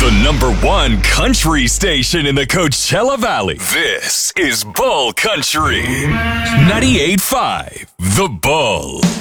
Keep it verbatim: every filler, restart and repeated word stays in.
The number one country station in the Coachella Valley. This is Bull Country. ninety-eight point five The Bull.